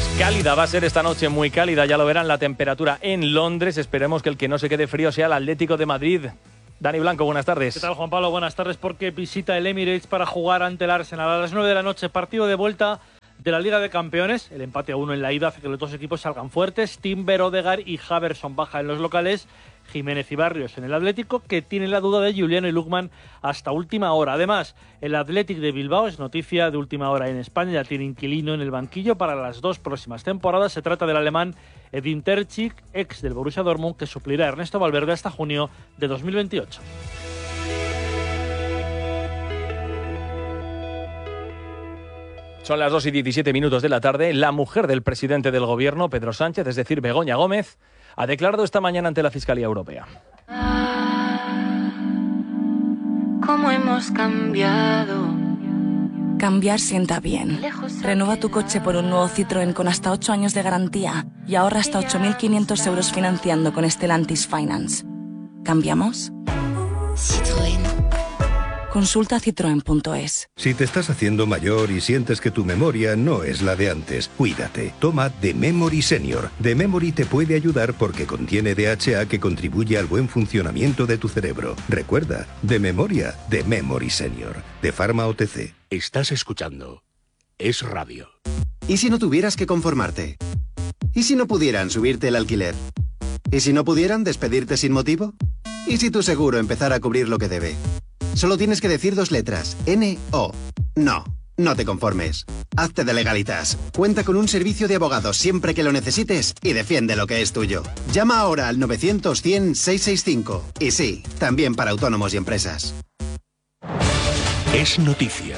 Cálida va a ser esta noche, muy cálida, ya lo verán, la temperatura en Londres. Esperemos que el que no se quede frío sea el Atlético de Madrid. Dani Blanco, buenas tardes. ¿Qué tal, Juan Pablo? Buenas tardes, porque visita el Emirates para jugar ante el Arsenal a las 9 de la noche, partido de vuelta de la Liga de Campeones. El empate a 1 en la ida hace que los dos equipos salgan fuertes. Timber, Odegaard y Haverson baja en los locales. Jiménez y Barrios en el Atlético, que tiene la duda de Juliano y Lukman hasta última hora. Además, el Athletic de Bilbao es noticia de última hora en España, ya tiene inquilino en el banquillo para las 2 próximas temporadas. Se trata del alemán Edin Terzic, ex del Borussia Dortmund, que suplirá a Ernesto Valverde hasta junio de 2028. Son las 2:17 de la tarde. La mujer del presidente del gobierno, Pedro Sánchez, es decir, Begoña Gómez, ha declarado esta mañana ante la Fiscalía Europea. ¿Cómo hemos cambiado? Cambiar sienta bien. Renueva tu coche por un nuevo Citroën con hasta 8 años de garantía y ahorra hasta 8.500 euros financiando con Stellantis Finance. ¿Cambiamos? Citroën. Consulta citroen.es. Si te estás haciendo mayor y sientes que tu memoria no es la de antes, cuídate. Toma The Memory Senior. The Memory te puede ayudar porque contiene DHA que contribuye al buen funcionamiento de tu cerebro. Recuerda, de memoria, The Memory Senior. De Pharma OTC. Estás escuchando Es Radio. ¿Y si no tuvieras que conformarte? ¿Y si no pudieran subirte el alquiler? ¿Y si no pudieran despedirte sin motivo? ¿Y si tu seguro empezara a cubrir lo que debe? Solo tienes que decir 2 letras, N-O. No, no te conformes. Hazte de Legalitas. Cuenta con un servicio de abogados siempre que lo necesites y defiende lo que es tuyo. Llama ahora al 900-100-665. Y sí, también para autónomos y empresas. Es noticia.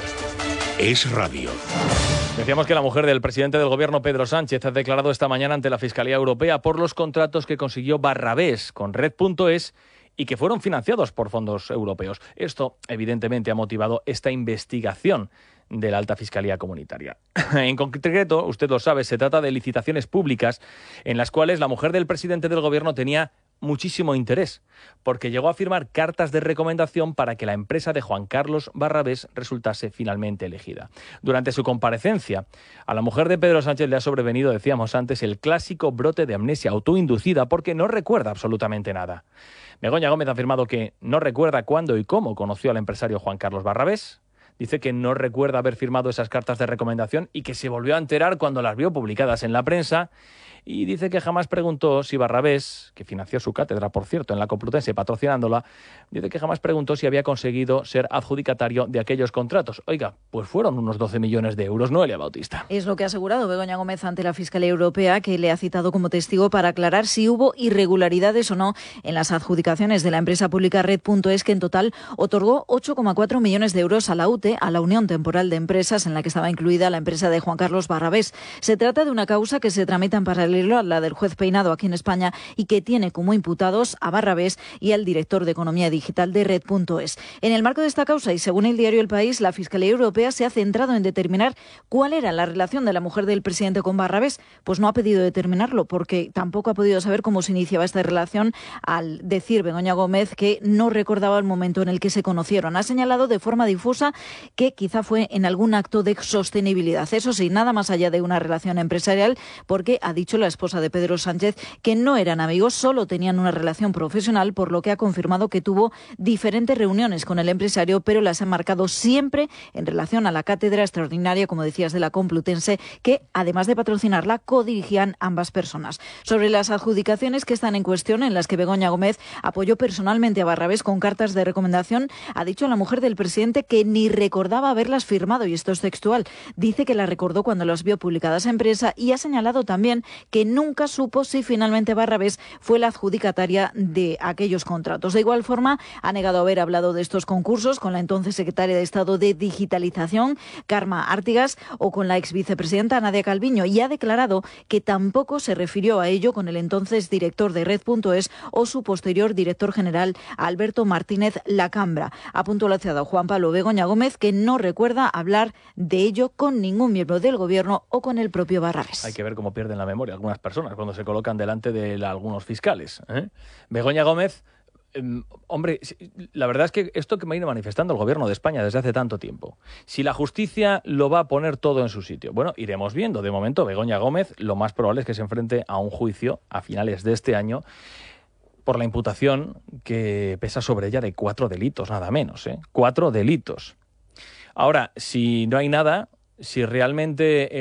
Es radio. Decíamos que la mujer del presidente del gobierno, Pedro Sánchez, ha declarado esta mañana ante la Fiscalía Europea por los contratos que consiguió Barrabés con Red.es y que fueron financiados por fondos europeos. Esto, evidentemente, ha motivado esta investigación de la Alta Fiscalía Comunitaria. En concreto, usted lo sabe, se trata de licitaciones públicas en las cuales la mujer del presidente del gobierno tenía muchísimo interés, porque llegó a firmar cartas de recomendación para que la empresa de Juan Carlos Barrabés resultase finalmente elegida. Durante su comparecencia, a la mujer de Pedro Sánchez le ha sobrevenido, decíamos antes, el clásico brote de amnesia autoinducida porque no recuerda absolutamente nada. Begoña Gómez ha afirmado que no recuerda cuándo y cómo conoció al empresario Juan Carlos Barrabés. Dice que no recuerda haber firmado esas cartas de recomendación y que se volvió a enterar cuando las vio publicadas en la prensa. Y dice que jamás preguntó si Barrabés, que financió su cátedra, por cierto, en la Complutense, patrocinándola, dice que jamás preguntó si había conseguido ser adjudicatario de aquellos contratos. Oiga, pues fueron unos 12 millones de euros, Noelia Bautista. Es lo que ha asegurado Begoña Gómez ante la Fiscalía Europea, que le ha citado como testigo para aclarar si hubo irregularidades o no en las adjudicaciones de la empresa pública Red.es, que en total otorgó 8,4 millones de euros a la UTE, a la Unión Temporal de Empresas, en la que estaba incluida la empresa de Juan Carlos Barrabés. Se trata de una causa que se tramita en paralelo a la del juez Peinado aquí en España y que tiene como imputados a Barrabés y al director de Economía Digital de Red.es. En el marco de esta causa y según el diario El País, la Fiscalía Europea se ha centrado en determinar cuál era la relación de la mujer del presidente con Barrabés. Pues no ha pedido determinarlo porque tampoco ha podido saber cómo se iniciaba esta relación, al decir Begoña Gómez que no recordaba el momento en el que se conocieron. Ha señalado de forma difusa que quizá fue en algún acto de sostenibilidad. Eso sí, nada más allá de una relación empresarial, porque ha dicho la esposa de Pedro Sánchez que no eran amigos, solo tenían una relación profesional, por lo que ha confirmado que tuvo diferentes reuniones con el empresario, pero las ha marcado siempre en relación a la cátedra extraordinaria, como decías, de la Complutense, que además de patrocinarla, codirigían ambas personas. Sobre las adjudicaciones que están en cuestión, en las que Begoña Gómez apoyó personalmente a Barrabés con cartas de recomendación, ha dicho la mujer del presidente que ni recordaba haberlas firmado, y esto es textual. Dice que las recordó cuando las vio publicadas en prensa y ha señalado también que nunca supo si finalmente Barrabés fue la adjudicataria de aquellos contratos. De igual forma, ha negado haber hablado de estos concursos con la entonces secretaria de Estado de Digitalización, Carme Artigas, o con la ex vicepresidenta Nadia Calviño, y ha declarado que tampoco se refirió a ello con el entonces director de Red.es o su posterior director general, Alberto Martínez Lacambra. Ha puntualizado Juan Pablo Begoña Gómez que no recuerda hablar de ello con ningún miembro del gobierno o con el propio Barrabés. Hay que ver cómo pierden la memoria algunas personas cuando se colocan delante de algunos fiscales, ¿eh? Begoña Gómez Hombre, la verdad es que esto que me viene manifestando el Gobierno de España desde hace tanto tiempo, si la justicia lo va a poner todo en su sitio, bueno, iremos viendo. De momento, Begoña Gómez, lo más probable es que se enfrente a un juicio a finales de este año por la imputación que pesa sobre ella de 4 delitos, nada menos, 4 delitos. Ahora, si no hay nada, si realmente